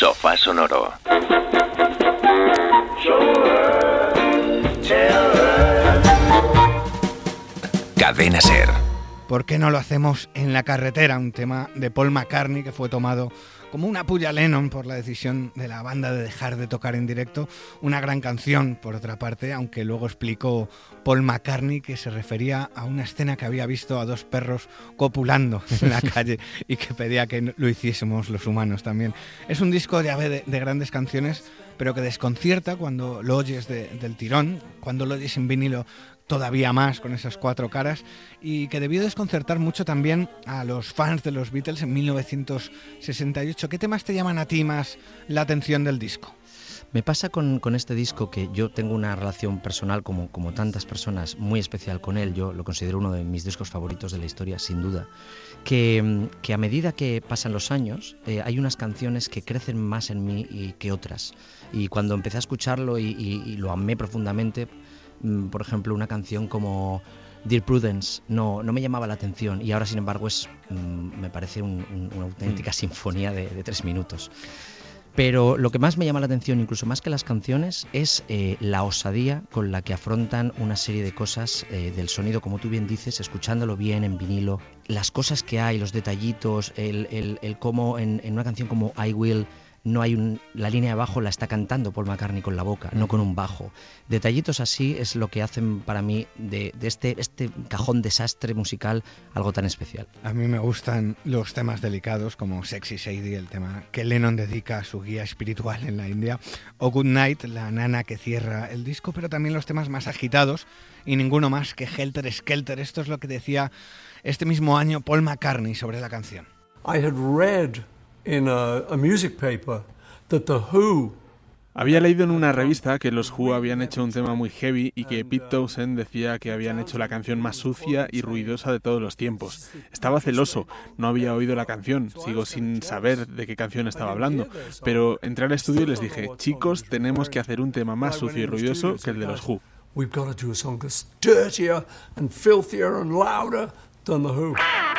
Sofá Sonoro. Cadena SER. ¿Por qué no lo hacemos en la carretera? Un tema de Paul McCartney que fue tomado como una puya a Lennon por la decisión de la banda de dejar de tocar en directo. Una gran canción, por otra parte, aunque luego explicó Paul McCartney que se refería a una escena que había visto a dos perros copulando en la calle y que pedía que lo hiciésemos los humanos también. Es un disco de grandes canciones, pero que desconcierta cuando lo oyes del tirón, cuando lo oyes en vinilo todavía más con esas cuatro caras, y que debió desconcertar mucho también a los fans de los Beatles en 1968. ¿Qué temas te llaman a ti más la atención del disco? Me pasa con este disco que yo tengo una relación personal, como tantas personas, muy especial con él. Yo lo considero uno de mis discos favoritos de la historia, sin duda. Que a medida que pasan los años, hay unas canciones que crecen más en mí que otras. Y cuando empecé a escucharlo y lo amé profundamente, por ejemplo, una canción como Dear Prudence no me llamaba la atención, y ahora, sin embargo, me parece una auténtica sinfonía de 3 minutos. Pero lo que más me llama la atención, incluso más que las canciones, es la osadía con la que afrontan una serie de cosas del sonido, como tú bien dices, escuchándolo bien en vinilo, las cosas que hay, los detallitos, el cómo en una canción como I Will no hay la línea de bajo la está cantando Paul McCartney con la boca, no con un bajo. Detallitos así es lo que hacen para mí de este cajón desastre musical algo tan especial. A mí me gustan los temas delicados como Sexy Sadie, el tema que Lennon dedica a su guía espiritual en la India, o Good Night, la nana que cierra el disco, pero también los temas más agitados y ninguno más que Helter Skelter. Esto es lo que decía este mismo año Paul McCartney sobre la canción. I had read in a music paper that the Who Había leído en una revista que los Who habían hecho un tema muy heavy y que Pete Townshend decía que habían hecho la canción más sucia y ruidosa de todos los tiempos. Estaba celoso, no había oído la canción, sigo sin saber de qué canción estaba hablando, pero entré al estudio y les dije, chicos, tenemos que hacer un tema más sucio y ruidoso que el de los Who. We've got to do a song that's dirtier and filthier and louder than the Who.